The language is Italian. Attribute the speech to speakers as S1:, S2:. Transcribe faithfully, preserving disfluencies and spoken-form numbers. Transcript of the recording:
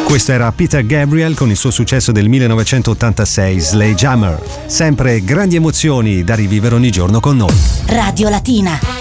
S1: Questo era Peter Gabriel con il suo successo del millenovecentottantasei, Sledgehammer. Sempre grandi emozioni da rivivere ogni giorno con noi.
S2: Radio Latina.